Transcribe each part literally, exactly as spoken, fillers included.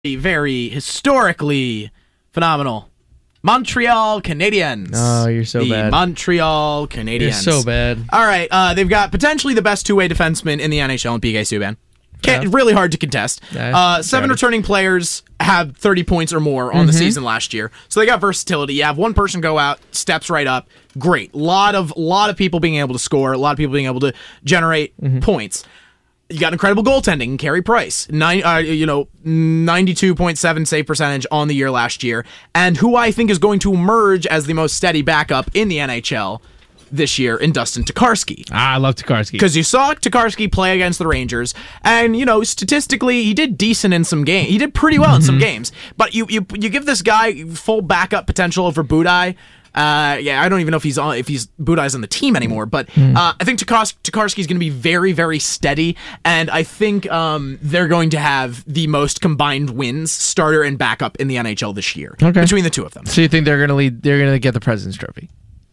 very historically phenomenal Montreal Canadiens. Oh, you're so the bad. Montreal Canadiens. You're so bad. All right, uh, they've got potentially the best two-way defenseman in the N H L in P K Subban. Can't, Yeah. Really hard to contest. Yeah, uh, seven got it. returning players have thirty points or more on the season last year, so they got versatility. You have one person go out, steps right up, great. Lot of lot of people being able to score, a lot of people being able to generate points. You got incredible goaltending in Carey Price, nine, uh, you know, ninety-two point seven save percentage on the year last year, and who I think is going to emerge as the most steady backup in the N H L this year in Dustin Tokarski. Ah, I love Tokarski. Because you saw Tokarski play against the Rangers, and you know, statistically, he did decent in some games. He did pretty well in some games. But you you you give this guy full backup potential over Budaj. Uh, yeah, I don't even know if he's on if he's Budaj's on the team anymore. But uh, I think Tukars- Tokarski is going to be very very steady, and I think um, they're going to have the most combined wins, starter and backup, in the N H L this year. Okay. Between the two of them. So you think they're gonna lead? They're gonna get the President's Trophy?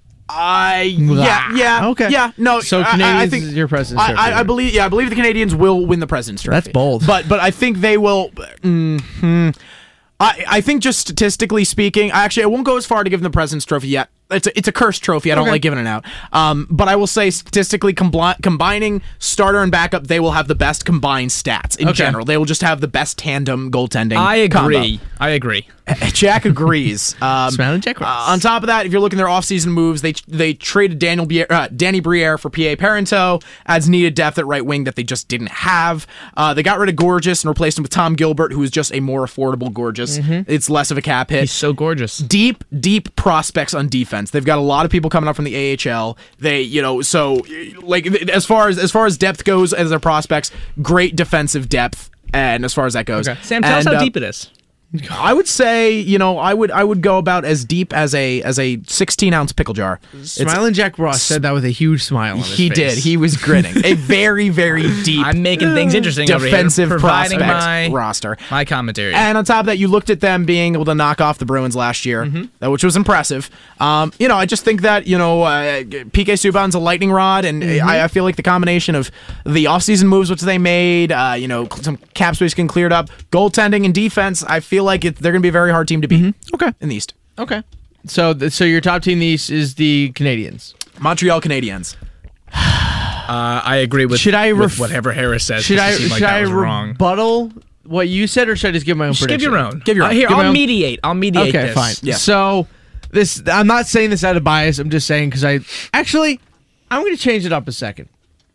I yeah yeah Okay. yeah no. So I- I, Canadians I think is your President's I, Trophy. I, I believe yeah I believe the Canadians will win the President's Trophy. That's bold. But but I think they will. Mm-hmm. I I think just statistically speaking, actually I won't go as far to give them the President's Trophy yet. It's a, it's a cursed trophy. I don't Okay. like giving it out. Um, but I will say statistically, combli- combining starter and backup, they will have the best combined stats in Okay. general. They will just have the best tandem goaltending. I agree. combo. I agree. Jack agrees. Um, Smiling Jack uh, Ross. on top of that, if you're looking at their offseason moves, they they traded Daniel Bier, uh, Danny Briere for P A Parento, adds needed depth at right wing that they just didn't have. Uh, they got rid of Gorgeous and replaced him with Tom Gilbert, who is just a more affordable Gorgeous. It's less of a cap hit. He's so gorgeous. Deep, deep prospects on defense. They've got a lot of people coming up from the A H L. They, you know, so like as far as as far as depth goes, as their prospects, great defensive depth. And as far as that goes, Okay. Sam, tell us And, how uh, deep it is. I would say, you know, I would I would go about as deep as a as a sixteen ounce pickle jar. It's- Smiling Jack Ross said that with a huge smile on his he face. did. He was grinning. A very very deep I'm making things interesting over here, defensive providing prospect my roster. my commentary. And on top of that, you looked at them being able to knock off the Bruins last year, uh, which was impressive. Um, you know, I just think that, you know, uh, P K Subban's a lightning rod, and I, I feel like the combination of the offseason moves which they made, uh, you know, some cap space getting cleared up, goaltending and defense, I feel like it, they're going to be a very hard team to beat Okay. in the East. Okay. So th- so your top team in the East is the Canadians. Montreal Canadiens. uh, I agree with, Should I with ref- whatever Harris says. Should 'cause I it seemed like should that I was wrong. rebuttal what you said, or should I just give my own Just give prediction? your own. Give your Uh, own. here, Give my I'll own- mediate. I'll mediate Okay, this. fine. Yeah. So this I'm not saying this out of bias. I'm just saying because I actually I'm going to change it up a second.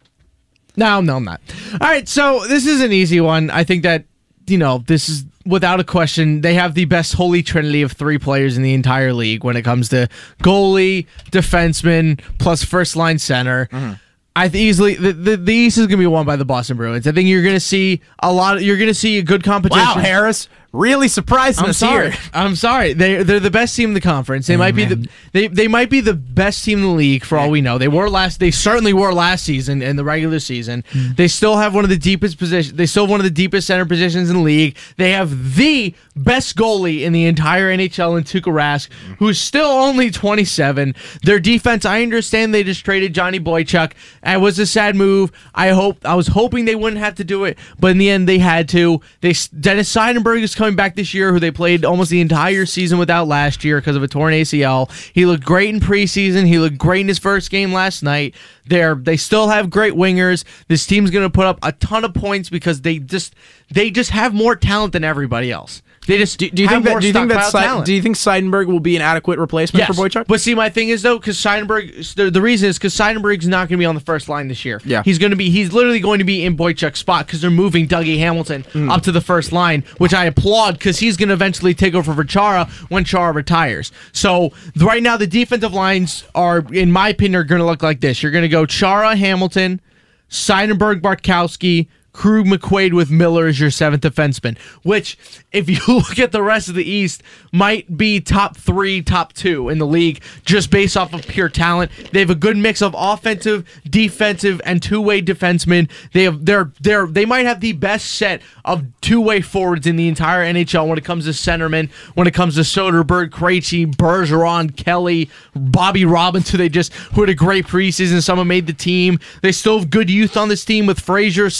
No, no, I'm not. All right, so this is an easy one. I think that you know this is without a question. They have the best holy trinity of three players in the entire league when it comes to goalie, defenseman, plus first line center. I think easily the, the the East is going to be won by the Boston Bruins. I think you're going to see a lot. Of, you're going to see a good competition. Wow, Harris, really surprising I'm us sorry. here. I'm sorry. They they're the best team in the conference. They might be the they, they might be the best team in the league for all we know. They were last. They certainly were last season in the regular season. They still have one of the deepest positions. They still have one of the deepest center positions in the league. They have the best goalie in the entire N H L in Tuukka Rask, who's still only twenty-seven. Their defense. I understand they just traded Johnny Boychuk. It was a sad move. I hope. I was hoping they wouldn't have to do it, but in the end they had to. They Dennis Seidenberg is coming back this year, who they played almost the entire season without last year because of a torn A C L. He looked great in preseason. He looked great in his first game last night. They're they still have great wingers. This team's going to put up a ton of points because they just they just have more talent than everybody else. They just Do, do you have think that? more Do you think that? stockpile Si- talent. do you think Seidenberg will be an adequate replacement Yes. for Boychuk? But see, my thing is though, because Seidenberg, the, the reason is because Seidenberg's not going to be on the first line this year. Yeah. he's going to be. He's literally going to be in Boychuk's spot because they're moving Dougie Hamilton up to the first line, which I applaud because he's going to eventually take over for Chara when Chara retires. So th- right now, the defensive lines are, in my opinion, are going to look like this. You're going to go Chara, Hamilton, Seidenberg, Bartkowski, Krug, McQuaid with Miller as your seventh defenseman, which, if you look at the rest of the East, might be top three, top two in the league just based off of pure talent. They have a good mix of offensive, defensive, and two-way defensemen. They have they're they're they might have the best set of two-way forwards in the entire N H L when it comes to centermen, when it comes to Soderberg, Krejci, Bergeron, Kelly, Bobby Robbins, who they just who had a great preseason. Someone made the team. They still have good youth on this team with Frazier, Smith,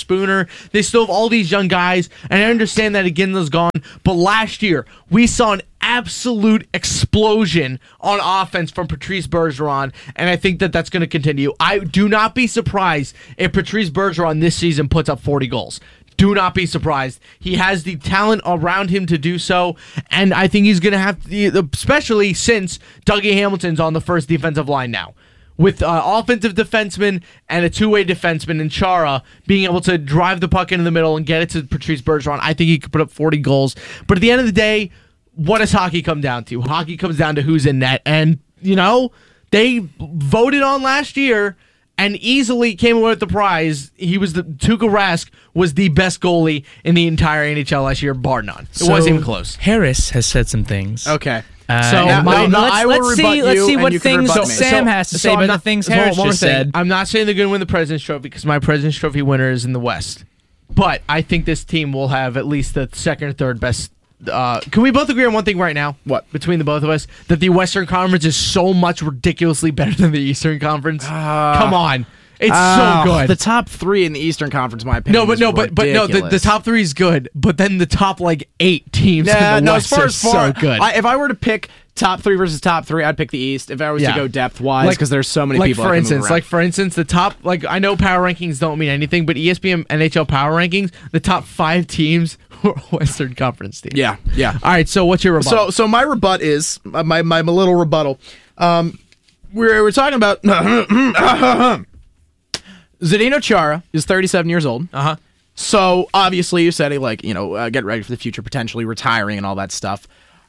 Spooner. They still have all these young guys, and I understand that Iginla's gone. But last year, we saw an absolute explosion on offense from Patrice Bergeron, and I think that that's going to continue. I do not be surprised if Patrice Bergeron this season puts up forty goals. Do not be surprised. He has the talent around him to do so, and I think he's going to have to, especially since Dougie Hamilton's on the first defensive line now. With uh, offensive defenseman and a two-way defenseman in Chara being able to drive the puck into the middle and get it to Patrice Bergeron, I think he could put up forty goals. But at the end of the day, what does hockey come down to? Hockey comes down to who's in net. And, you know, they voted on last year and easily came away with the prize. He was the Tuukka Rask was the best goalie in the entire N H L last year, bar none. It So, wasn't even close. Harris has said some things. Okay. Uh, So, and no, my- no, let's, I will let's rebut see. Let's you, see and what you can things rebut me. Sam So- has to so say I'm about not- the things so Harris one more just thing. said. I'm not saying they're going to win the President's Trophy because my President's Trophy winner is in the West. But I think this team will have at least the second or third best. Uh, can we both agree on one thing right now? What? Between the both of us? That the Western Conference is so much ridiculously better than the Eastern Conference? Uh, Come on. It's Oh, so good. The top three in the Eastern Conference, in my opinion. no, but is no, but but no. The, the ridiculous. top three is good, but then the top like eight teams Nah, in the no, West as far are as far, so good. I, if I were to pick top three versus top three, I'd pick the East. If I was Yeah. to go depth wise, Like- because there's so many like people. for that can move instance, around. like for instance, the top like I know power rankings don't mean anything, but E S P N N H L power rankings, the top five teams were Western Conference teams. yeah, yeah. All right, so what's your rebuttal? So, so my rebut is uh, my my little rebuttal. Um, we're we're talking about Zdeno Chara is thirty-seven years old. uh huh. So obviously, you said he like you know uh, get ready for the future, potentially retiring and all that stuff.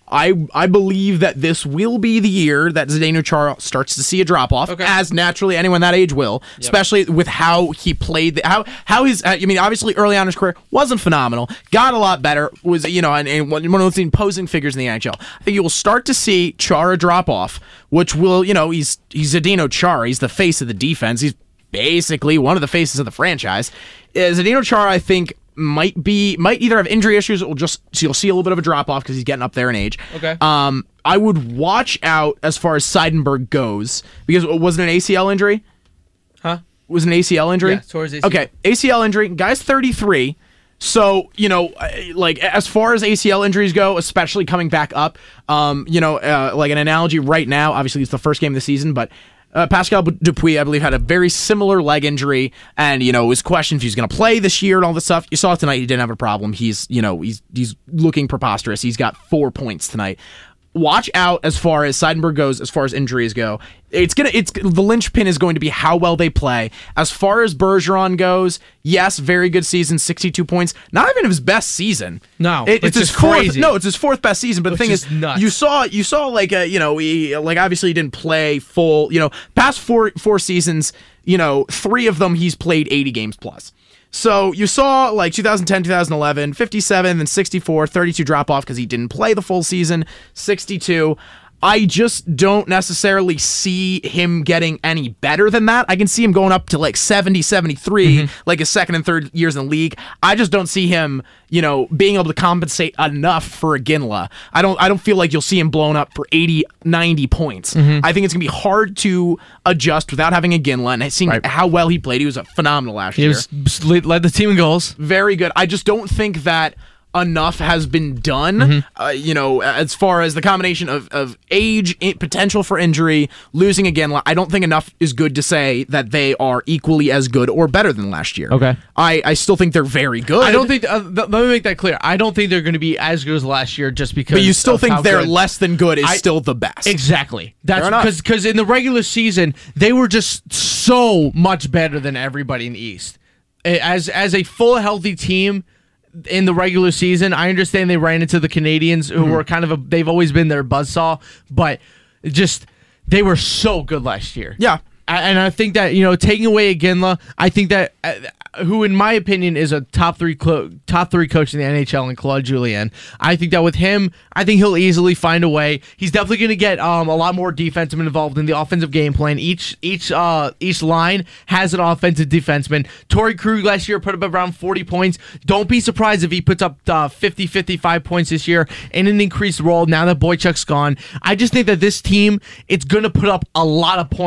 I I believe that this will be the year that Zdeno Chara starts to see a drop off, Okay. as naturally anyone that age will, especially with how he played, the, how how his. I mean, obviously early on in his career wasn't phenomenal, got a lot better, was you know, and, and one of those imposing figures in the N H L. I think you will start to see Chara drop off, which will you know he's he's Zdeno Chara, he's the face of the defense, he's basically one of the faces of the franchise. Uh, Zdeno Chara, I think, might be might either have injury issues or just so you'll see a little bit of a drop off because he's getting up there in age. Okay. Um, I would watch out as far as Seidenberg goes because was it an A C L injury? Huh? Was it an A C L injury? Yeah, towards A C L. Okay, A C L injury. Guy's thirty-three. So, you know, uh, like as far as A C L injuries go, especially coming back up, um, you know, uh, like an analogy right now, obviously it's the first game of the season, but uh, Pascal Dupuis, I believe, had a very similar leg injury, and, you know, it was questioned if he's going to play this year and all this stuff. You saw tonight he didn't have a problem. He's, you know, he's he's looking preposterous. He's got four points tonight. Watch out as far as Seidenberg goes, as far as injuries go. It's gonna, it's the linchpin is going to be how well they play. As far as Bergeron goes, yes, very good season, sixty-two points. Not even his best season. No, It- which it's his is fourth. crazy. No, it's his fourth best season. But Which the thing is is, nuts. you saw, you saw like a, you know, he like obviously he didn't play full. You know, past four four seasons, you know, three of them he's played eighty games plus. So you saw like twenty ten, twenty eleven, fifty-seven, then sixty-four, thirty-two drop off because he didn't play the full season, sixty-two. I just don't necessarily see him getting any better than that. I can see him going up to like seventy, seventy-three, Mm-hmm. like his second and third years in the league. I just don't see him, you know, being able to compensate enough for Iginla. I don't I don't feel like you'll see him blown up for eighty, ninety points. Mm-hmm. I think it's going to be hard to adjust without having Iginla and seeing Right. how well he played. He was a phenomenal last He year. was led the team in goals. Very good. I just don't think that enough has been done, Mm-hmm. uh, you know, as far as the combination of, of age, i- potential for injury, losing again. I don't think enough is good to say that they are equally as good or better than last year. Okay. I, I still think they're very good. I don't think. Uh, th- let me make that clear. I don't think they're going to be as good as last year just because. But you still of how think they're good- less than good is I- still the best. Exactly. That's Fair enough. because because in the regular season they were just so much better than everybody in the East. As as a full healthy team in the regular season, I understand they ran into the Canadians who Mm-hmm. were kind of a they've always been their buzzsaw, but just they were so good last year. Yeah. A- And I think that, you know, taking away Iginla, I think that, uh, who in my opinion is a top three clo- top three coach in the N H L, and Claude Julien. I think that with him, I think he'll easily find a way. He's definitely going to get um, a lot more defensemen involved in the offensive game plan. Each each uh, each line has an offensive defenseman. Torrey Krug last year put up around forty points. Don't be surprised if he puts up uh, fifty, fifty-five points this year in an increased role now that Boychuk's gone. I just think that this team, it's going to put up a lot of points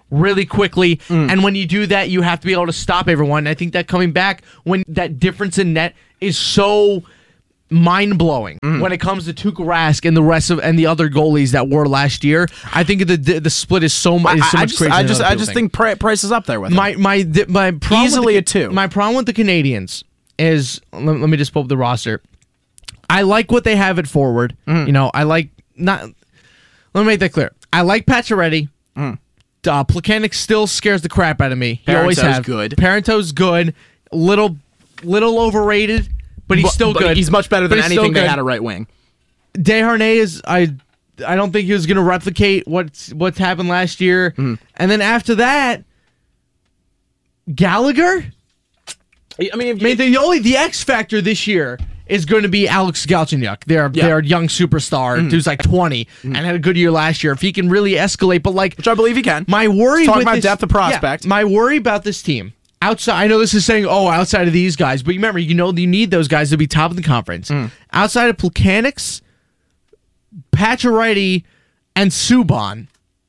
really quickly. Mm. And when you do that, you have to be able to stop everyone. I think that coming back when that difference in net is so mind-blowing mm. when it comes to Tuukka Rask and the rest of and the other goalies that were last year. I think the the split is so much. Is so I, I much just, crazier I just, I just think. think Price is up there with him. my my my problem easily the, a two. My problem with the Canadians is let, let me just pull up the roster. I like what they have at forward. Mm. You know, I like not. Let me make that clear. I like Pacioretty. Mm. Uh, Plekanec still scares the crap out of me. He always has. Good. Parento's good. Little, little overrated. But he's still but good. He's much better than anything they had at right wing. Desharnais is I I don't think he was going to replicate what's what's happened last year. Mm. And then after that, Gallagher. I mean, if I mean the only the X factor this year is going to be Alex Galchenyuk. Their yeah. their young superstar mm. who's like twenty mm. and had a good year last year. If he can really escalate, but like which I believe he can. My worry Let's talk with about this, depth of prospect. Yeah, my worry about this team. Outside, I know this is saying, oh, outside of these guys, but remember, you know, you need those guys to be top of the conference. Mm. Outside of Plekanec, Pacioretty, and Subban,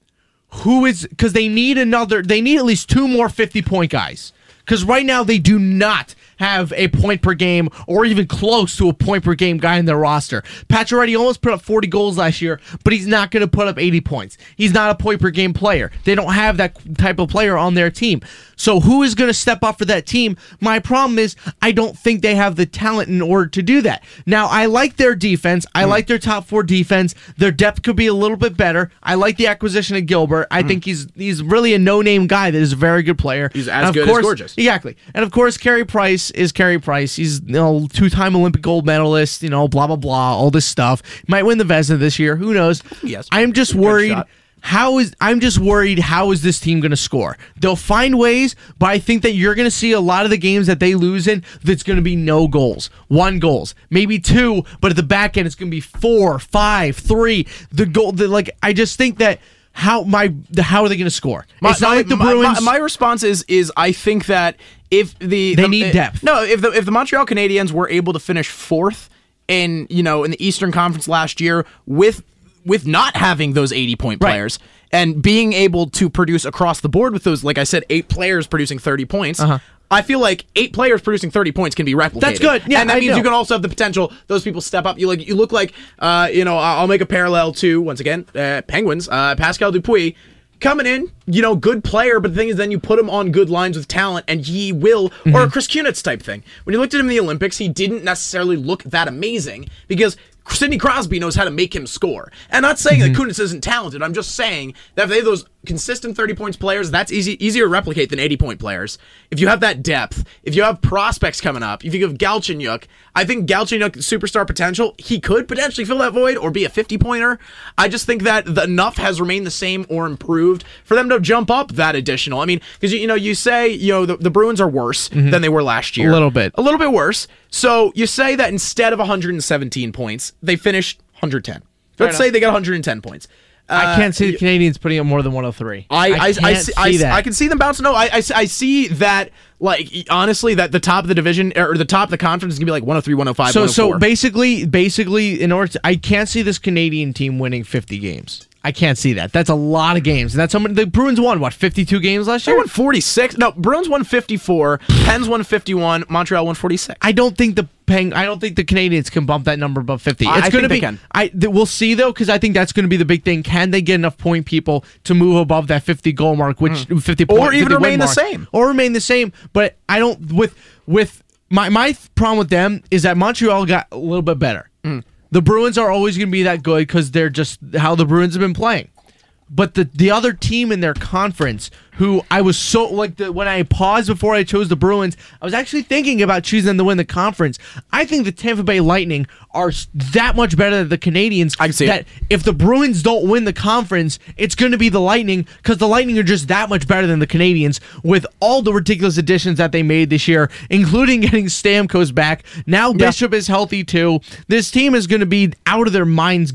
who is because they need another, they need at least two more fifty-point guys. Because right now they do not have a point per game or even close to a point per game guy in their roster. Pacioretty almost put up forty goals last year, but he's not going to put up eighty points. He's not a point per game player. They don't have that type of player on their team. So who is going to step up for that team? My problem is I don't think they have the talent in order to do that. Now, I like their defense. I mm. like their top four defense. Their depth could be a little bit better. I like the acquisition of Gilbert. I mm. think he's he's really a no-name guy that is a very good player. He's as good course, as gorgeous. Exactly. And of course, Carey Price is Carey Price. He's you know two-time Olympic gold medalist, you know, blah, blah, blah, all this stuff. Might win the Vezina this year. Who knows? Yes. I'm just worried. How is I'm just worried how is this team going to score? They'll find ways, but I think that you're going to see a lot of the games that they lose in that's going to be no goals. One goals, maybe two, but at the back end it's going to be four, five, three. The goal the, like I just think that how my how are they going to score? My, it's not my, like the my, Bruins. My, my response is is I think that if the they the, need uh, depth. No, if the if the Montreal Canadiens were able to finish fourth in you know in the Eastern Conference last year with with not having those eighty point players right. and being able to produce across the board with those, like I said, eight players producing thirty points. Uh-huh. I feel like eight players producing thirty points can be replicated. That's good. Yeah, and that I means know. you can also have the potential those people step up. You like you look like uh, you know I'll make a parallel to once again uh, Penguins. Uh, Pascal Dupuis coming in, you know, good player, but the thing is then you put him on good lines with talent and he will, mm-hmm. or a Chris Kunitz type thing. When you looked at him in the Olympics, he didn't necessarily look that amazing because Sidney Crosby knows how to make him score. And I'm not saying mm-hmm. that Kunitz isn't talented. I'm just saying that if they have those consistent thirty points players, that's easy easier to replicate than eighty point players. If you have that depth, if you have prospects coming up, if you have Galchenyuk, I think Galchenyuk superstar potential, he could potentially fill that void or be a fifty pointer. I just think that the enough has remained the same or improved for them to jump up that additional. I mean, because you, you know, you say, you know, the, the Bruins are worse mm-hmm. than they were last year. A little bit. A little bit worse. So you say that instead of one hundred seventeen points, they finished one hundred ten. Let's say they got one hundred ten points. I can't see the Canadians putting up more than one oh three. I, I, I, can't I, see I, that. I can see them bouncing. No, I, I, I see that, like, honestly, that the top of the division, or the top of the conference is going to be like one oh three, one oh five, so, one oh four. So basically, basically, in order to, I can't see this Canadian team winning fifty games. I can't see that. That's a lot of games. And that's how many, the Bruins won, what, fifty-two games last year? They won forty-six. No, Bruins won fifty-four. Pens won fifty-one. Montreal won forty-six. I don't think the Peng, I don't think the Canadians can bump that number above fifty. It's I going to think be. they can. I th- we'll see though, because I think that's going to be the big thing. Can they get enough point people to move above that fifty goal mark, which mm. fifty point, or even fifty remain the mark, same, or remain the same? But I don't with with my my problem with them is that Montreal got a little bit better. Mm. The Bruins are always going to be that good because they're just how the Bruins have been playing. But the the other team in their conference, who I was so like the, when I paused before I chose the Bruins, I was actually thinking about choosing them to win the conference. I think the Tampa Bay Lightning are that much better than the Canadians. I can see that it. If the Bruins don't win the conference, it's going to be the Lightning because the Lightning are just that much better than the Canadians with all the ridiculous additions that they made this year, including getting Stamkos back. Now Bishop yeah. is healthy too. This team is going to be out of their minds good.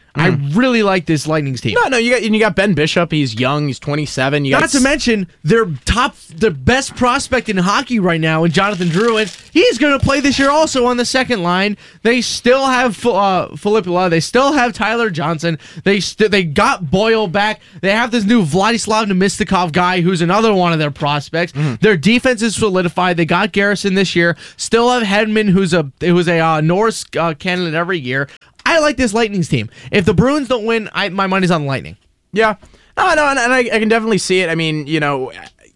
I really like this Lightning's team. No, no, you got you got Ben Bishop. He's young. He's twenty-seven. You got Not to mention their top, the best prospect in hockey right now, and Jonathan Drouin. He's going to play this year also on the second line. They still have uh, Filipula. They still have Tyler Johnson. They st- they got Boyle back. They have this new Vladislav Nemistikov guy, who's another one of their prospects. Mm-hmm. Their defense is solidified. They got Garrison this year. Still have Hedman, who's a who's a uh, Norris uh, candidate every year. I like this Lightning's team. If the Bruins don't win, I, my money's on Lightning. Yeah. No, no, and, and I, I can definitely see it. I mean, you know,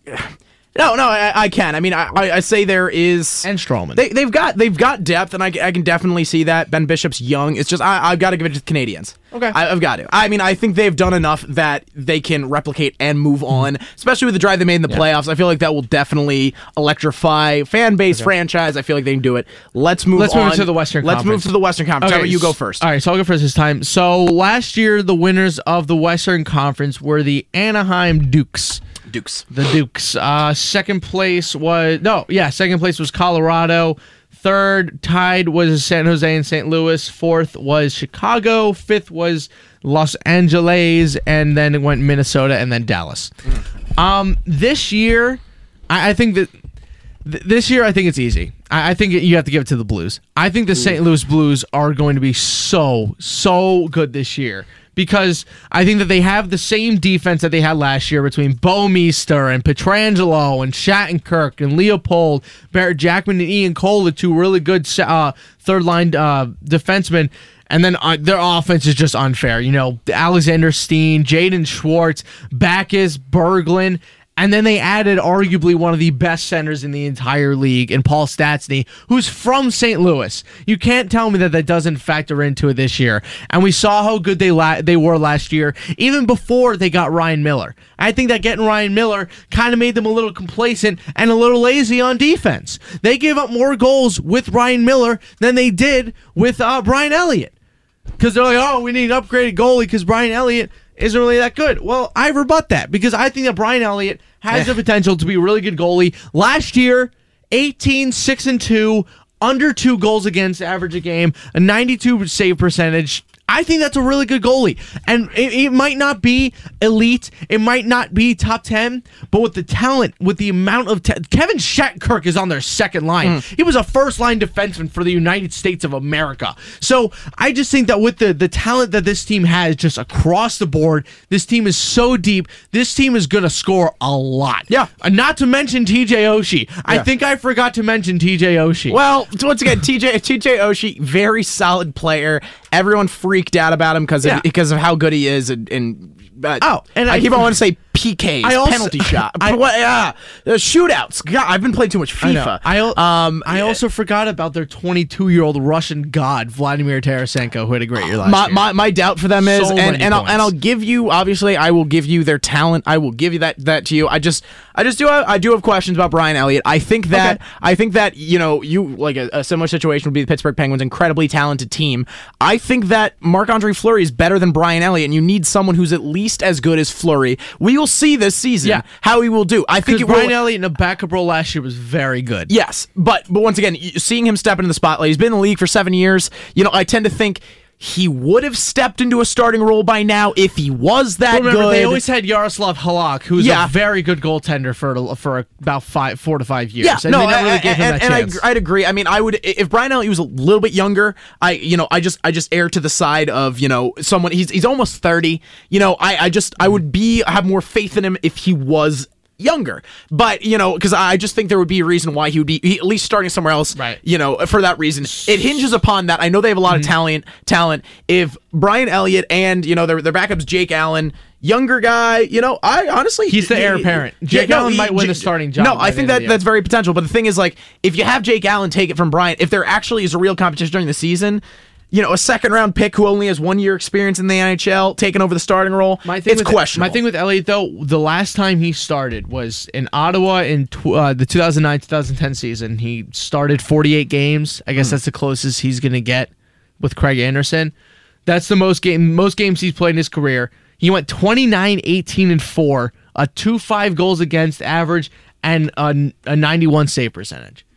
no, no, I, I can. I mean, I, I say there is and Stroman. They, they've got they've got depth, and I, I can definitely see that. Ben Bishop's young. It's just I, I've got to give it to the Canadians. Okay, I, I've got to. I mean, I think they've done enough that they can replicate and move on, especially with the drive they made in the yeah. playoffs. I feel like that will definitely electrify fan base, okay. franchise. I feel like they can do it. Let's move. Let's on. move to the Western. Let's Conference. move to the Western Conference. Okay, How about you go first? All right, so I'll go first this time. So last year, the winners of the Western Conference were the Anaheim Dukes. Dukes. The Dukes. Uh, second place was no, yeah. Second place was Colorado. Third, tied was San Jose and Saint Louis. Fourth was Chicago. Fifth was Los Angeles, and then it went Minnesota and then Dallas. Mm. Um, this year, I, I think that th- this year I think it's easy. I, I think it, you have to give it to the Blues. I think the Ooh. Saint Louis Blues are going to be so so good this year. Because I think that they have the same defense that they had last year between Bouwmeester and Pietrangelo and Shattenkirk and Leopold, Barrett Jackman and Ian Cole, the two really good uh, third-line uh, defensemen. And then uh, their offense is just unfair. You know, Alexander Steen, Jaden Schwartz, Backus, Berglund. And then they added arguably one of the best centers in the entire league in Paul Stastny, who's from Saint Louis. You can't tell me that that doesn't factor into it this year. And we saw how good they la- they were last year, even before they got Ryan Miller. I think that getting Ryan Miller kind of made them a little complacent and a little lazy on defense. They gave up more goals with Ryan Miller than they did with uh, Brian Elliott. Because they're like, oh, we need an upgraded goalie because Brian Elliott isn't really that good. Well, I rebut that because I think that Brian Elliott has the potential to be a really good goalie. Last year, eighteen, six, and two, under two goals against average a game, a ninety-two save percentage. I think that's a really good goalie. And it, it might not be elite. It might not be top ten. But with the talent, with the amount of... Ta- Kevin Shattenkirk is on their second line. Mm. He was a first-line defenseman for the United States of America. So I just think that with the, the talent that this team has just across the board, this team is so deep. This team is going to score a lot. Yeah. Uh, not to mention T J Oshie. Yeah. I think I forgot to mention T J Oshie. Well, once again, T J T J Oshie, very solid player. Everyone freaked out about him because yeah. of, because of how good he is, and, and uh, oh, and I, I keep on wanting to say P Ks, I also, penalty shot, I, what, uh, shootouts. God, I've been playing too much FIFA. I, I, um, I also forgot about their twenty-two-year-old Russian god Vladimir Tarasenko, who had a great year last my, year. My my doubt for them is, so and and I'll, points. and I'll give you obviously I will give you their talent. I will give you that that to you. I just I just do have, I do have questions about Brian Elliott. I think that okay. I think that you know you like a, a similar situation would be the Pittsburgh Penguins, incredibly talented team. I think that Marc-Andre Fleury is better than Brian Elliott, and you need someone who's at least as good as Fleury. We will see this season yeah. how he will do. I think it Brian will, Elliott in a backup role last year was very good. Yes, but but once again, seeing him step into the spotlight, he's been in the league for seven years. You know, I tend to think he would have stepped into a starting role by now if he was that Remember, good. They always had Yaroslav Halak, who's yeah. a very good goaltender for for about five, four to five years. Yeah, and no, they never really and, gave him and, that and chance. I, I'd agree. I mean, I would if Brian Elliott was a little bit younger. I, you know, I just, I just err to the side of you know someone. He's he's almost thirty. You know, I, I just, I would be have more faith in him if he was younger, but you know, because I just think there would be a reason why he would be he, at least starting somewhere else, right? You know, for that reason, it hinges upon that. I know they have a lot mm-hmm. of talent. Talent. If Brian Elliott and you know their their backups, Jake Allen, younger guy, you know, I honestly he's the he, heir apparent. Jake yeah, Allen no, might win J- the starting job. No, I think that that's very potential. But the thing is, like, if you have Jake Allen take it from Brian, if there actually is a real competition during the season. You know, a second round pick who only has one year experience in the N H L taking over the starting role. My thing it's with, questionable. My thing with Elliott, though, the last time he started was in Ottawa in tw- uh, the two thousand nine two thousand ten season. He started forty-eight games. I guess mm. that's the closest he's going to get with Craig Anderson. That's the most game most games he's played in his career. He went twenty-nine, eighteen, and four, a two point five goals against average, and a, a ninety-one save percentage.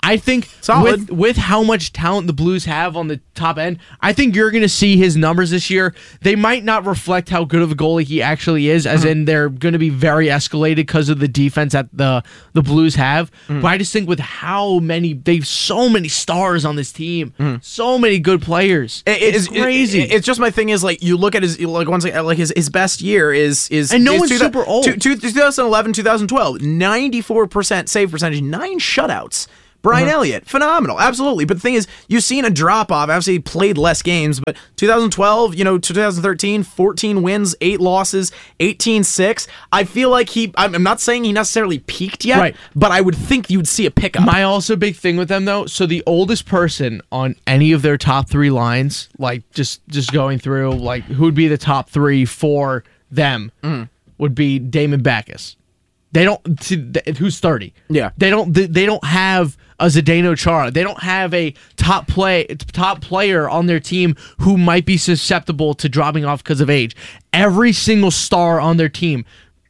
I think Solid. with with how much talent the Blues have on the top end, I think you're going to see his numbers this year. They might not reflect how good of a goalie he actually is, as mm-hmm. in they're going to be very escalated because of the defense that the the Blues have. Mm-hmm. But I just think with how many they've so many stars on this team, mm-hmm. so many good players. It, it's, it's crazy. It, it's just my thing is like you look at his like once like his his best year is is and no is one's two, super old. Two, two, twenty eleven, twenty twelve, ninety-four percent save percentage, nine shutouts. Brian uh-huh. Elliott, phenomenal, absolutely. But the thing is, you've seen a drop-off. Obviously, he played less games, but twenty twelve, you know, twenty thirteen, fourteen wins, eight losses, eighteen six. I feel like he, I'm not saying he necessarily peaked yet, right. but I would think you'd see a pickup. My also big thing with them, though, so the oldest person on any of their top three lines, like just, just going through, like, who would be the top three for them, mm. would be Damon Backus. They don't, who's thirty. Yeah. They don't, they don't have a Zdeno Chara. They don't have a top play top player on their team who might be susceptible to dropping off because of age. Every single star on their team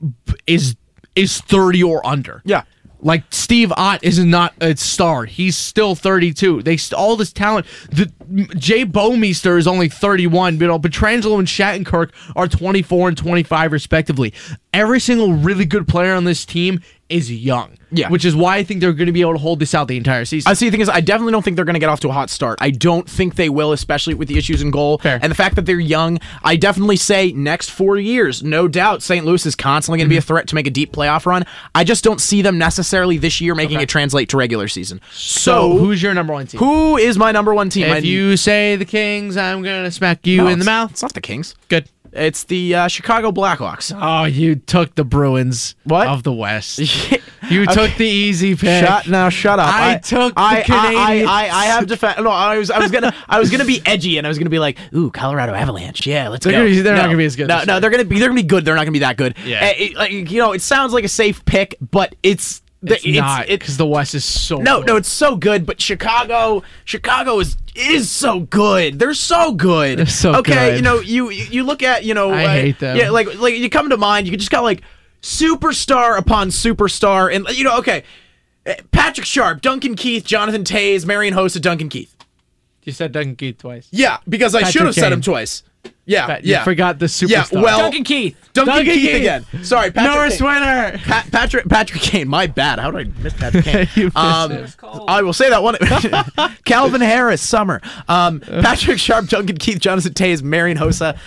is is thirty or under. Yeah. Like Steve Ott is not a star. He's still thirty-two. They all this talent. The Jay Bouwmeester is only thirty-one. You know, Pietrangelo and Shattenkirk are twenty-four and twenty-five respectively. Every single really good player on this team is young. Yeah. Which is why I think they're going to be able to hold this out the entire season. I see. The thing is, I definitely don't think they're going to get off to a hot start. I don't think they will, especially with the issues in goal. Fair. And the fact that they're young. I definitely say next four years, no doubt, Saint Louis is constantly going to mm-hmm. be a threat to make a deep playoff run. I just don't see them necessarily this year making okay. it translate to regular season. So, so, who's your number one team? Who is my number one team? If I, you say the Kings, I'm going to smack you no, in the mouth. It's not the Kings. Good. It's the uh, Chicago Blackhawks. Oh, you took the Bruins what? of the West. You okay. took the easy pick. Shut now, shut up. I, I took I, the Canadiens. I, I, I have defense. No, I was I was gonna I was gonna be edgy and I was gonna be like, ooh, Colorado Avalanche. Yeah, let's they're go. Gonna be, they're no, not gonna be as good. No, no, they're gonna be they're gonna be good. They're not gonna be that good. Yeah. Uh, it, like, you know, it sounds like a safe pick, but it's. It's, it's not because it, the West is so no good. no it's so good, but Chicago Chicago is is so good. They're so good. They're so okay, good. you know you you look at you know I uh, hate them. Yeah, like like you come to mind. You just got like superstar upon superstar, and you know okay, Patrick Sharp, Duncan Keith, Jonathan Toews, Marian Hossa, Duncan Keith. You said Duncan Keith twice. Yeah, because I Patrick should have Kane. said him twice. Yeah, Pat, yeah. You forgot the superstar. Yeah, well, Duncan Keith. Duncan, Duncan Keith, Keith again. Sorry, Patrick Norris Kane. winner. Pa- Patrick Patrick Kane. My bad. How did I miss Patrick Kane? You missed um, it. I will say that one. Calvin Harris, Summer. Um, Patrick Sharp, Duncan Keith, Jonathan Toews, Marian Hossa,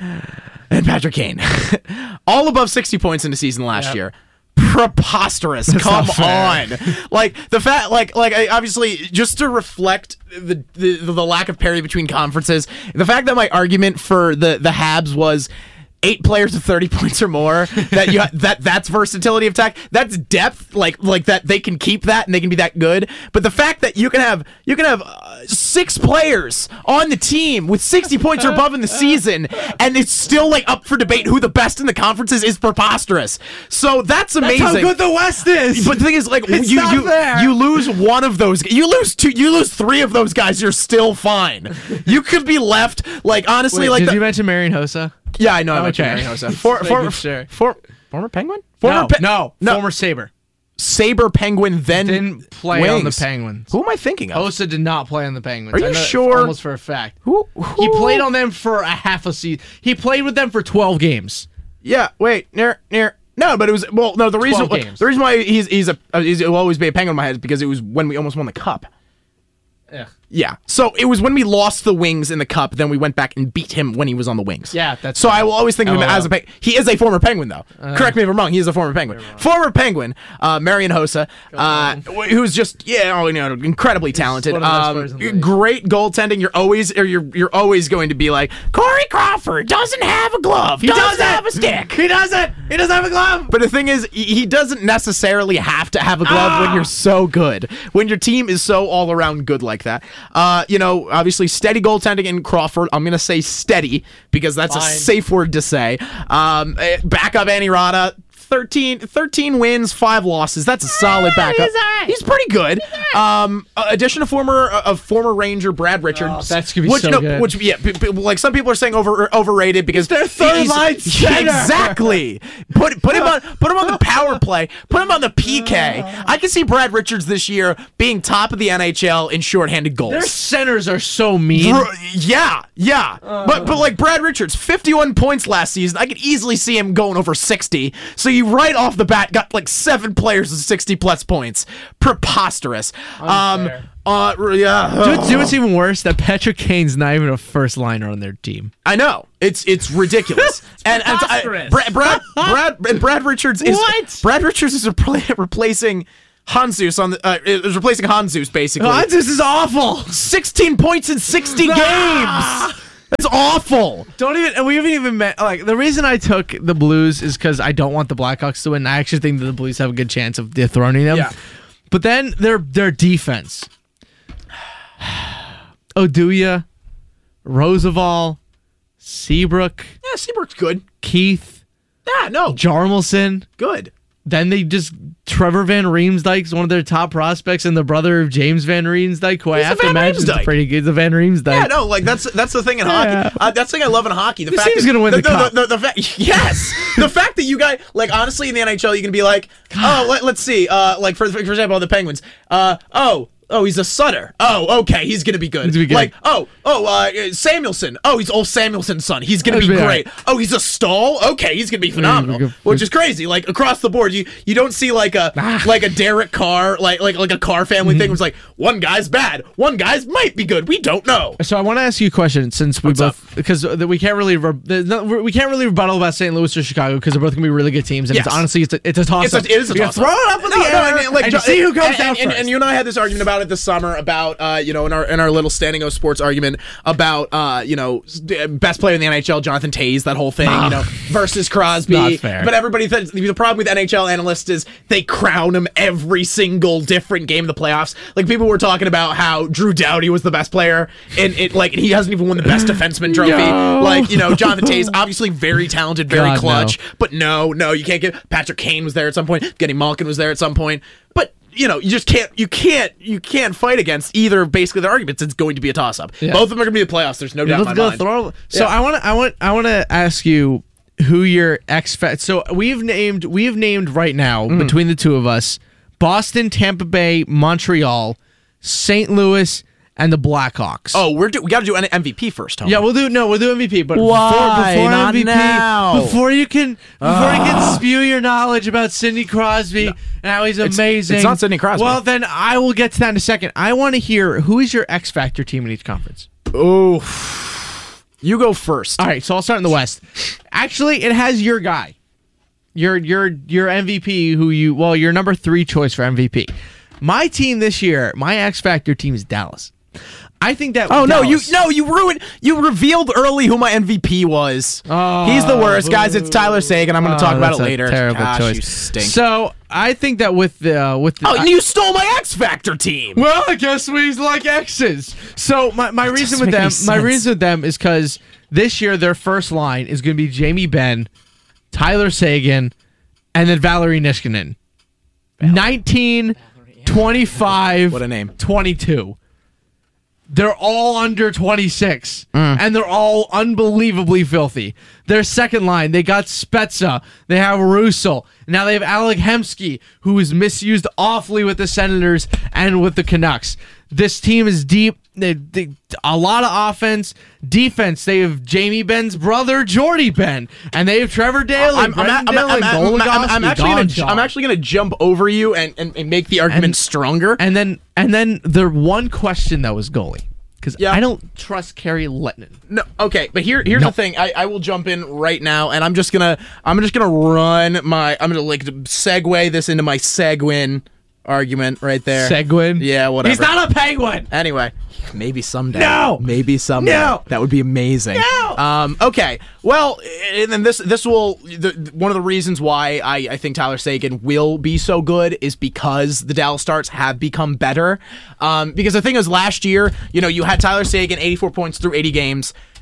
and Patrick Kane. All above sixty points in the season last yep. year. Preposterous. That's Come on. Like the fact like like I, obviously just to reflect the, the the lack of parity between conferences, the fact that my argument for the the Habs was eight players with thirty points or more, that you that that's versatility of attack, that's depth, like like that they can keep that and they can be that good. But the fact that you can have you can have uh, six players on the team with sixty points or above in the season, and it's still like up for debate who the best in the conferences is preposterous. So that's amazing. That's how good the West is. But the thing is, like it's you not you, there. you lose one of those, you lose two, you lose three of those guys, you're still fine. You could be left like honestly Wait, like did the, you mention Marian Hossa? Yeah, I know. I okay. mentioned Marian Hossa. For, for, sure. for, former Penguin? Former no, Pe- no, no, former Sabre. Sabre Penguin, then didn't play Wings. on the Penguins. Who am I thinking of? Hossa did not play on the Penguins. Are you I know sure? Almost for a fact. Who, who? He played on them for a half a season. He played with them for twelve games. Yeah. Wait. Near. Near. No, but it was well. No, the reason games. the reason why he's he's a he's, he'll always be a Penguin in my head is because it was when we almost won the cup. Yeah. Yeah. So it was when we lost the Wings in the cup, then we went back and beat him when he was on the Wings. Yeah, that's so I will always think of him L O L. as a Penguin. He is a former Penguin, though. Uh, Correct me if I'm wrong. He is a former Penguin. Former Penguin, uh, Marian Hossa, uh, who's just yeah, oh, you know, incredibly talented. Um, great goaltending. You're always or you're you're always going to be like Corey Crawford doesn't have a glove. He doesn't, doesn't have a stick. He doesn't. He doesn't have a glove. But the thing is, he doesn't necessarily have to have a glove ah! when you're so good. When your team is so all around good like that. Uh, you know. Obviously, steady goaltending in Crawford. I'm going to say steady because that's Fine. a safe word to say. Um, backup Annie Rada, thirteen, thirteen wins, five losses. That's a solid backup. he's all right. He's pretty good. Um, uh, addition of former uh, of former Ranger Brad Richards. Oh, that's gonna be which, so no, good. Which yeah, p- p- like some people are saying over overrated because Their third he's- line center. Exactly. Put put him on put him on the power play. Put him on the P K. I can see Brad Richards this year being top of the N H L in shorthanded goals. Their centers are so mean. Bro, yeah, yeah. But but like Brad Richards, fifty-one points last season. I could easily see him going over sixty. So you right off the bat got like seven players with sixty plus points. Preposterous. Unfair. Um uh yeah. Do, you- do you know what's even worse? That Patrick Kane's not even a first liner on their team. I know. It's it's ridiculous. and and I, preposterous. Brad, Brad Brad and Brad Richards is What? Brad Richards is repla- replacing Hanzus on the uh, is replacing Hanzus basically. Oh, this is awful. sixteen points in sixty Ah! games. That's awful. Don't even. And we haven't even met. Like the reason I took the Blues is because I don't want the Blackhawks to win. I actually think that the Blues have a good chance of dethroning them. Yeah. But then their their defense. Oduya, Roosevelt, Seabrook, Yeah, Seabrook's good. Keith, Yeah, no, Jarmelson. good. Then they just Trevor Van Riemsdyk is one of their top prospects, and the brother of James Van Riemsdyk, who I He's have the to Van imagine is Riemsdyk. pretty good. The Van Riemsdyk. Yeah, no, like that's that's the thing in Yeah. hockey. Uh, that's the thing I love in hockey. The This fact team's that, gonna win the cup. The, the, fact, yes, the fact that you guys like honestly in the N H L, you can be like, oh, let, let's see, uh, like for for example, the Penguins, uh, oh. Oh, he's a Sutter. Oh, okay, he's gonna be good. He's gonna be good. Like, oh, oh, uh, Samuelson. Oh, he's old Samuelson's son. He's gonna be That'd be great. Oh, he's a Stahl. Okay, he's gonna be phenomenal. good. Which is crazy. Like across the board, you you don't see like a Ah. like a Derek Carr, like like like a Carr family Mm-hmm. thing. Where it's like one guy's bad, one guy's might be good. We don't know. So I want to ask you a question, since we What's both because we can't really re- there's no- we can't really rebuttal about Saint Louis or Chicago because they're both gonna be really good teams, and Yes. it's honestly it's a, it's a toss It's a, up. it is a You toss-up. throw it up in No, the no, air I mean, like, and jo- see who comes and, down and, and, first. and you and I had this argument about it this summer about uh, you know in our in our little Standing O Sports argument about uh, you know best player in the N H L, Jonathan Toews, that whole thing, you know, versus Crosby. Not fair. But everybody th- the problem with N H L analysts is they crown him every single different game of the playoffs. Like people were talking about how Drew Doughty was the best player, and it like he hasn't even won the best defenseman trophy. Yo. Like you know Jonathan Toews, obviously very talented, very God, clutch, no. but no, no, you can't get. Patrick Kane was there at some point. Getty Malkin was there at some point, but. You know, you just can't, you can't, you can't fight against either. Basically, their arguments. It's going to be a toss-up. Yeah. Both of them are going to be the playoffs. There's no doubt in my Let's go mind. throw. So Yeah. I want to I want I want to ask you who your X fa- So we've named we've named right now Mm. between the two of us Boston, Tampa Bay, Montreal, Saint Louis, and the Blackhawks. Oh, we're do, we got to do an M V P first, Tony. Yeah, we'll do no, we'll do M V P. But Why before, before not M V P, now? before you can before you can spew your knowledge about Sidney Crosby and how he's amazing, it's not Sidney Crosby. Well, then I will get to that in a second. I want to hear who is your X Factor team in each conference. Oh, you go first. All right, so I'll start in the West. Actually, it has your guy, your your your M V P, who you well, your number three choice for M V P. My team this year, my X Factor team is Dallas. I think that. Oh no, you Dallas- no, you ruined. You revealed early who my M V P was. Oh, He's the worst, guys. It's Tyler Sagan. I'm going to Oh, talk about it that's a later. Terrible Gosh, choice. You stink. So I think that with the uh, with the, oh, I- and you stole my X Factor team. well, I guess we like X's. So my, my reason doesn't with make any them, my sense. reason with them is because this year their first line is going to be Jamie Benn, Tyler Sagan, and then Valerie Niskanen. nineteen, twenty-five, What a name. twenty-two. They're all under twenty-six, Mm. and they're all unbelievably filthy. Their second line, they got Spezza, they have Russell, now they have Alec Hemsky, who is misused awfully with the Senators and with the Canucks. This team is deep. They, they, a lot of offense, defense. They have Jamie Benn's brother, Jordy Benn, and they have Trevor Daley, I'm, I'm, Brendan I'm, I'm, Dillon, I'm, I'm, I'm, Goligoski, I'm actually gonna, Gonchar. I'm actually gonna jump over you and, and, and make the argument And- stronger. And then and then the one question that was goalie. Because Yeah. I don't trust Kerry Lettinen. No, okay, but here here's No. the thing. I, I will jump in right now, and I'm just gonna I'm just gonna run my I'm gonna like segue this into my Seguin argument right there. Seguin? Yeah, whatever. He's not a penguin! Anyway, maybe someday. No! Maybe someday. No! That would be amazing. No! Um, okay. Well, and then this this will the, one of the reasons why I, I think Tyler Sagan will be so good is because the Dallas Stars have become better. Um, because the thing is, last year, you know, you had Tyler Sagan, eighty-four points through eighty games.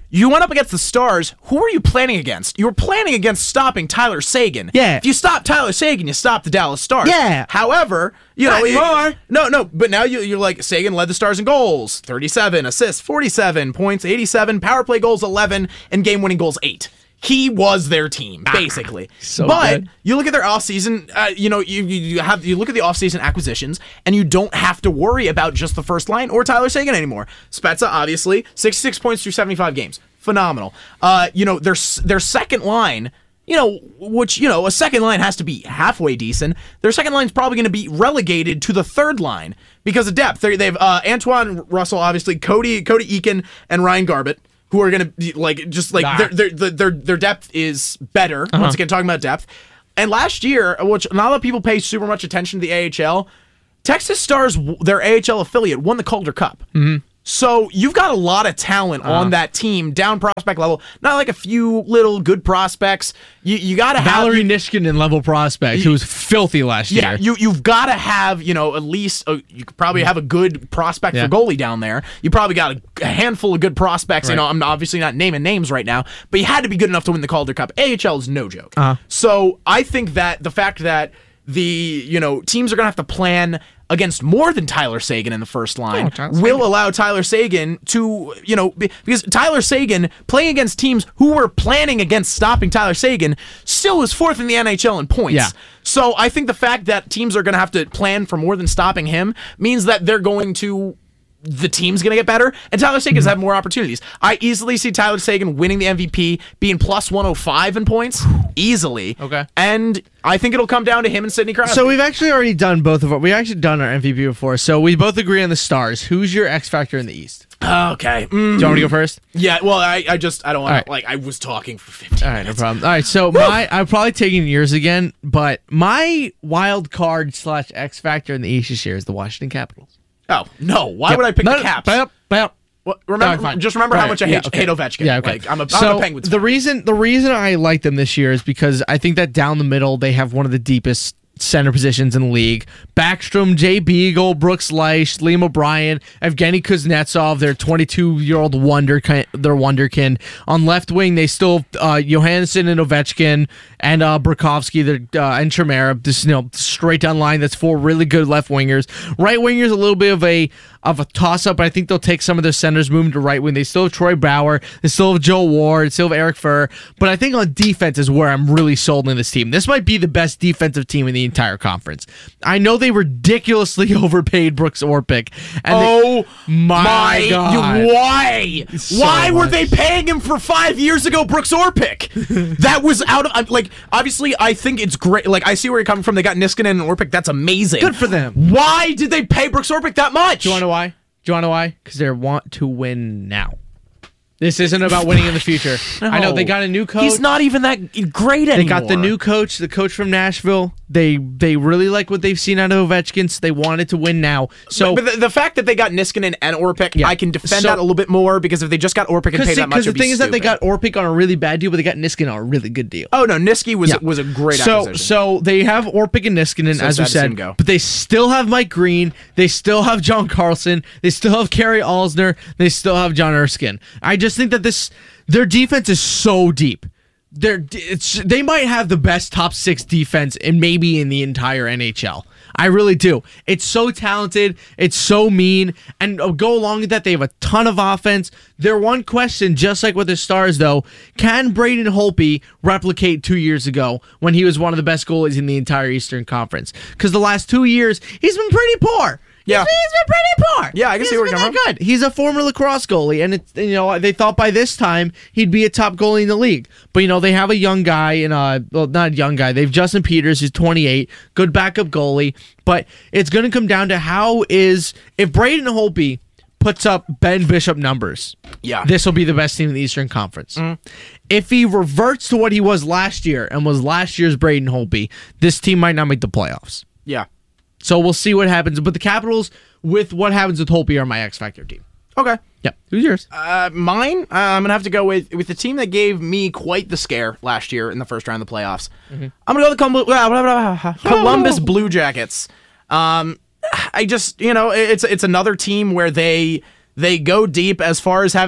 You went up against the Stars. Who were you planning against? You were planning against stopping Tyler Seguin. Yeah. If you stop Tyler Seguin, you stop the Dallas Stars. Yeah. However, you Not know, it- anymore. no, no, but now you, you're like Seguin led the Stars in goals, thirty-seven assists, forty-seven points, eighty-seven power play goals, eleven, and game-winning goals, eight. He was their team, basically. so but good. you look at their offseason, uh, you know, you, you you have you look at the offseason acquisitions, and you don't have to worry about just the first line or Tyler Seguin anymore. Spezza, obviously, sixty-six points through seventy-five games. Phenomenal. Uh, you know, their s- their second line, you know, which, you know, a second line has to be halfway decent. Their second line's probably going to be relegated to the third line because of depth. They, they've uh, Antoine Russell, obviously, Cody Cody Eakin, and Ryan Garbett, who are going to like just like Nah. their, their their their their depth is better. Uh-huh. Once again, talking about depth. And last year, which not a lot of people pay super much attention to the A H L, Texas Stars, their A H L affiliate, won the Calder Cup. Mm-hmm. So you've got a lot of talent uh-huh. on that team, down prospect level. Not like a few little good prospects. You you got to have Valerie Nishkinen level prospect who was filthy last yeah, year. you you've got to have, you know, at least a, you could probably have a good prospect Yeah. for goalie down there. You probably got a, a handful of good prospects. You Right. know, I'm obviously not naming names right now, but you had to be good enough to win the Calder Cup. A H L is no joke. Uh-huh. So I think that the fact that the you know teams are going to have to plan against more than Tyler Seguin in the first line Oh, Tyler will Seguin. allow Tyler Seguin to, you know, be, because Tyler Seguin playing against teams who were planning against stopping Tyler Seguin still is fourth in the N H L in points. Yeah. So I think the fact that teams are going to have to plan for more than stopping him means that they're going to. The team's going to get better, and Tyler Seguin's Mm-hmm. have more opportunities. I easily see Tyler Seguin winning the M V P, being plus one oh five in points, easily. Okay. And I think it'll come down to him and Sidney Crosby. So we've actually already done both of our. We actually done our M V P before. So we both agree on the Stars. Who's your X factor in the East? okay. Mm. Do you want me to go first? Yeah, well, I, I just, I don't want All to, right. like, I was talking for fifteen All right, no minutes. problem. All right, so my I'm probably taking yours again, but my wild card slash X factor in the East this year is the Washington Capitals. Oh, no. Why Yep. would I pick No, the Caps? Yep, yep. What, remember, All right, fine. just remember how Right, much I yeah, hate, okay. hate Ovechkin. Yeah, okay. Like, I'm a, I'm so a Penguins the fan. reason the reason I like them this year is because I think that down the middle they have one of the deepest center positions in the league. Backstrom, Jay Beagle, Brooks Leich, Liam O'Brien, Evgeny Kuznetsov, their twenty-two-year-old wonder, their wonderkind. On left wing, they still uh, Johansson and Ovechkin and uh, Burakovsky, their uh, and Chimera. This you know straight down line. That's four really good left wingers. Right wingers a little bit of a of a toss up. But I think they'll take some of their centers, move them to right wing. They still have Troy Bauer. They still have Joe Ward. Still have Eric Furr. But I think on defense is where I'm really sold in this team. This might be the best defensive team in the entire conference. I know they ridiculously overpaid Brooks Orpik. And Oh they, my, God. You- why? So why were much. they paying him for five years ago, Brooks Orpik? That was out of I'm- like. Obviously, I think it's great. Like, I see where you're coming from. They got Niskanen and Orpik. That's amazing. Good for them. Why did they pay Brooks Orpik that much? Do you want to know why? Do you want to know why? Because they want to win now. This isn't about winning in the future. I know they got a new coach. He's not even that great anymore. They got the new coach, the coach from Nashville. They they really like what they've seen out of Ovechkin, so they wanted to win now. So But the, the fact that they got Niskanen and Orpik, Yeah. I can defend So- that a little bit more because if they just got Orpik and paid that much, because the it'd be thing is that they stupid. got Orpik on a really bad deal, but they got Niskanen on a really good deal. Oh no, Niski was Yeah. was a great so, acquisition. So they have Orpik and Niskanen, So as we sad to see him said, go. but they still have Mike Green. They still have John Carlson. They still have Kerry Alsner. They still have John Erskine. I just think that this their defense is so deep. They're it's they might have the best top six defense and maybe in the entire N H L. I really do. It's so talented. It's so mean. And uh, go along with that, they have a ton of offense. Their one question, just like with the Stars, though, can Braden Holtby replicate two years ago when he was one of the best goalies in the entire Eastern Conference? Because the last two years, he's been pretty poor. Yeah. He's been, he's been pretty poor. Yeah, I can He see hasn't where you're been coming that good. He's a former lacrosse goalie, and it's you know they thought by this time he'd be a top goalie in the league. But you know they have a young guy, and uh, well, not a young guy. They've Justin Peters, who's twenty-eight, good backup goalie. But it's going to come down to how is if Braden Holtby puts up Ben Bishop numbers. Yeah. This will be the best team in the Eastern Conference. If he reverts to what he was last year and was last year's Braden Holtby, this team might not make the playoffs. yeah. So we'll see what happens. But the Capitals, with what happens with Holtby, are my X Factor team. Okay. Yep. Who's yours? Uh, mine, uh, I'm gonna have to go with with the team that gave me quite the scare last year in the first round of the playoffs. I'm gonna go with the Colum- blah, blah, blah, blah, Columbus Blue Jackets. Um, I just, you know, it's it's another team where they they go deep as far as having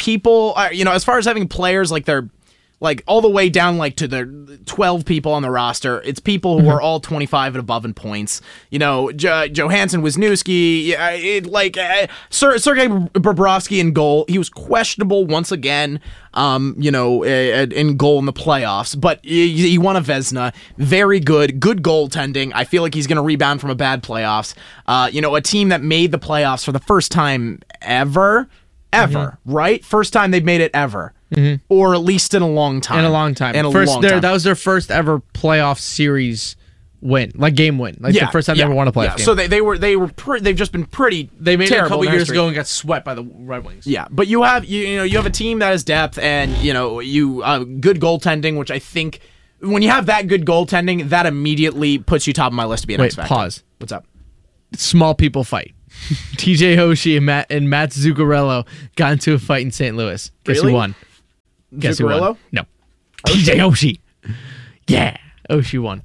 people, uh, you know, as far as having players like they're like all the way down like to the twelve people on the roster, it's people who are all twenty-five and above in points. You know, J- Johansson, Wisniewski, yeah, it, like uh, Ser- Sergei Bobrovsky in goal. He was questionable once again, um, you know, uh, in goal in the playoffs, but he, he won a Vezina. Very good, good goaltending. I feel like he's going to rebound from a bad playoffs. Uh, you know, a team that made the playoffs for the first time ever, ever, mm-hmm. right? First time they've made it ever. Mm-hmm. Or at least in a long time. In a long time. In a first, long their, time. That was their first ever playoff series win, like game win, like yeah, the first time yeah, they ever won a playoff yeah. game. So they, they were they were pre- they've just been pretty. They made it a couple years history. ago and got swept by the Red Wings. Yeah, but you have you, you know you have a team that has depth and you know you uh, good goaltending, which I think when you have that good goaltending, that immediately puts you top of my list to be an Wait, X factor. pause. What's up? Small people fight. T J Oshie and Matt and Matt Zuccarello got into a fight in Saint Louis. Guess Really? who won? Guess who Zuccarello? won? No. T J Oshie. Yeah, Oshie won.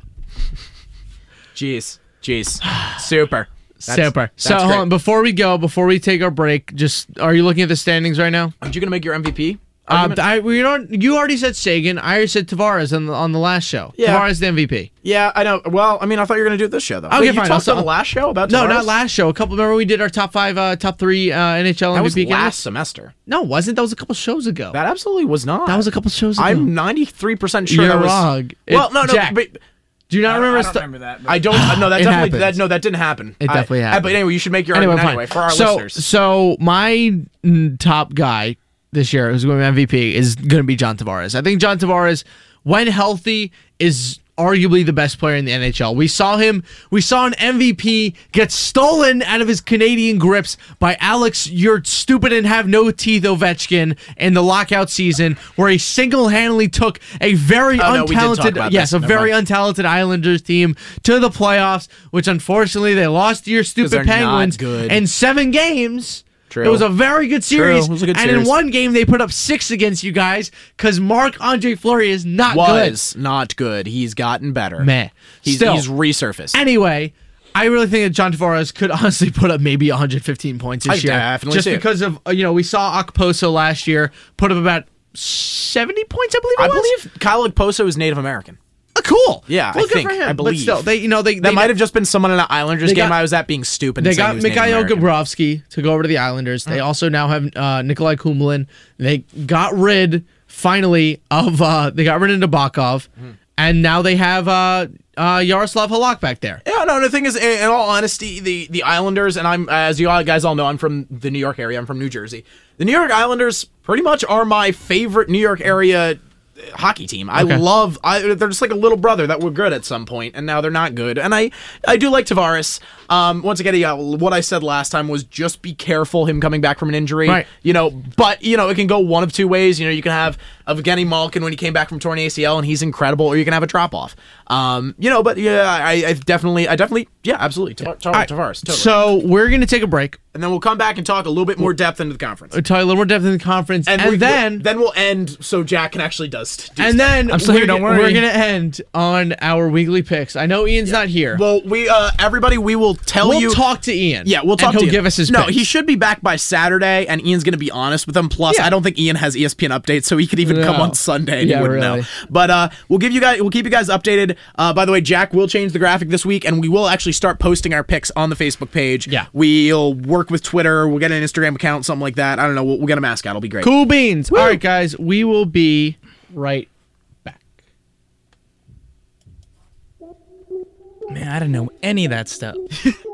Jeez, jeez, super, that's, super. That's So hold great. on, before we go, before we take our break, just are you looking at the standings right now? Aren't you gonna make your M V P? Uh, argument? I we don't. You already said Sagan. I already said Tavares on the on the last show. Yeah. Tavares the M V P. yeah, I know. Well, I mean, I thought you were gonna do it this show though. Okay, Wait, you fine, talked I'll- on the last show about No, Tavares? not last show. A couple. Remember we did our top five, uh, top three uh, N H L That M V was P last candidates? semester. No, it wasn't. That was a couple shows ago. That absolutely was not. That was a couple shows ago. I'm ninety-three percent sure You're that was wrong. Well, It- no, no, Jack, but Do you not I, remember? I don't stu- remember that. But I don't. uh, no, that It definitely. That, happens. no, that didn't happen. It definitely I, happened. But anyway, you should make your Anyway, argument fine. anyway for our so, listeners. So my mm, top guy this year who's going to be M V P is going to be John Tavares. I think John Tavares, when healthy, is arguably the best player in the N H L. We saw him, we saw an M V P get stolen out of his Canadian grips by Alex, you're stupid and have no teeth Ovechkin in the lockout season, where he single-handedly took a very Oh, no, we did talk untalented, about yes, this. a Never very mind. untalented Islanders team to the playoffs, which unfortunately they lost to your they're stupid not Penguins good. in seven games. True. It was a very good series. It was a good and in series. one game, they put up six against you guys because Marc-Andre Fleury is not was not good. He's gotten better. good. Meh. He's, Still. he's resurfaced. Anyway, I really think that John Tavares could honestly put up maybe one hundred fifteen points this I year. definitely Just see it. because of, uh, you know, we saw Okposo last year put up about seventy points, I believe it I was. believe Kyle Okposo is Native American. Uh, cool. Yeah, well, I good think. for him. I believe. But still, they, you know, they, That they might have just been someone in an Islanders They game got- I was at being stupid. They and saying got he was Native Mikhail American. Gabrovsky to go over to the Islanders. They also now have uh, Nikolai Kumlin. They got rid, finally, of uh, they got rid of Nabokov, and now they have uh, uh, Yaroslav Halak back there. Yeah, no, the thing is, in, in all honesty, the, the Islanders, and I'm, as you all guys all know, I'm from the New York area. I'm from New Jersey. The New York Islanders pretty much are my favorite New York area hockey team. I Okay. love, I, they're just like a little brother that were good at some point, and now they're not good. And I, I do like Tavares. Um, once again, yeah, what I said last time was just be careful him coming back from an injury. Right. You know, but, you know, it can go one of two ways. You know, you can have Evgeny Malkin when he came back from torn A C L and he's incredible, or you can have a drop off. Um, you know, but yeah, I, I definitely, I definitely, yeah, absolutely. Tav- Tav- All right, Tavares, totally. So we're going to take a break. And then we'll come back and talk a little bit more depth into the conference. We'll tell you a little more depth in the conference. And, we- then... then we'll end so Jack can actually does. do and stuff. then I'm still we're, here, don't we're worry. going to end on our weekly picks. I know Ian's not here. Well, we uh, everybody, we will tell we'll you. talk to Ian. Yeah, we'll talk and to he'll Ian. give us his No, picks. he should be back by Saturday, and Ian's going to be honest with him. Plus, Yeah. I don't think Ian has E S P N updates, so he could even come No. on Sunday and Yeah, he wouldn't really. know. But uh, we'll give you guys, we'll keep you guys updated. Uh, by the way, Jack will change the graphic this week, and we will actually start posting our picks on the Facebook page. Yeah. We'll work with Twitter. We'll get an Instagram account, something like that. I don't know. We'll, we'll get a mascot. It'll be great. Cool beans. All right, guys. We will be right back. Man, I don't know any of that stuff.